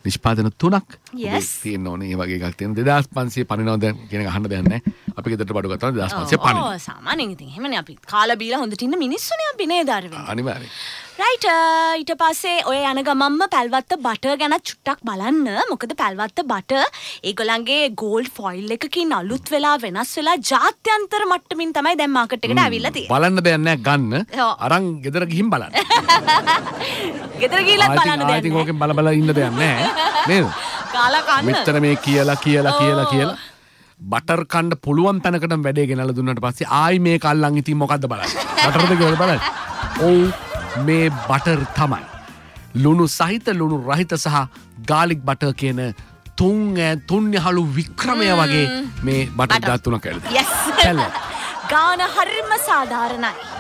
නිෂ්පාදන 3ක් Yes. තියෙන්න ඕනේ. ඒ වගේ එකක් තියෙන 2500 පනිනවද කියන එක අහන්න දෙයක් නැහැ. අපි ගෙදරට බඩු ගත්තා 2500 පනින. ඔව් සාමාන්‍යයෙන් ඉතින් එහෙමනේ අපි කාලා බීලා හොඳට ඉන්න මිනිස්සුනේ අපි නේද අරවින්ද? අනිවාර්යයෙන්. රයිට් ඊට පස්සේ ඔය යන ගමම්ම පැල්වත්ත බටර් ගැන චුට්ටක් බලන්න. මොකද පැල්වත්ත බටර් ඒගොල්ලන්ගේ ගෝල්ඩ් ෆොයිල් එකකින් අලුත් වෙලා වෙනස් වෙලා ජාත්‍යන්තර මට්ටමින් තමයි දැන් මාකට් එකට ඇවිල්ලා තියෙන්නේ. බලන්න දෙයක් නැහැ ගන්න. ඔව්. අරන් ගෙදර ගිහින් බලන්න. ගෙදර ගිහලා බලන්න දෙයක් ආයෙත් ඕකෙන් බල බල ඉන්න දෙයක් නැහැ. නේද? කාලා කන්න. මෙච්චර මේ කියලා බටර් කන්න පුළුවන් තැනකට වැඩේ ගෙනල්ලා දුන්නාට පස්සේ ආයි මේක අල්ලන් ඉතින් මොකද්ද බලන්නේ? බටර්ද කියලා බලන්න. ඔව් මේ බටර් තමයි. ලුණු සහිත ලුණු රහිත සහ ගාලික් බටර් කියන තුන්යහළු වික්‍රමය වගේ මේ බටර් දා තුනක් ඇවිල්ලා. Yes. ගාන හරිම සාධාරණයි.